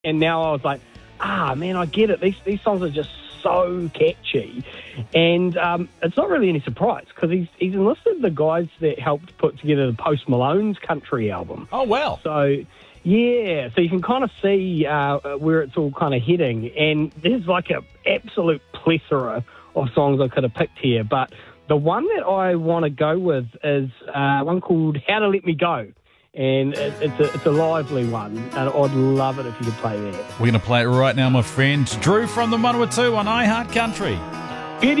And now I was like, man, I get it. These songs are just so catchy. And it's not really any surprise because he's enlisted the guys that helped put together the Post Malone's country album. Oh, well. So, yeah, so you can kind of see where it's all kind of heading. And there's like an absolute plethora of songs I could have picked here. But the one that I want to go with is one called How to Let Me Go. And it's a lively one, and I'd love it if you could play that. We're going to play it right now, my friend. Drew from the Manawatu on iHeart Country.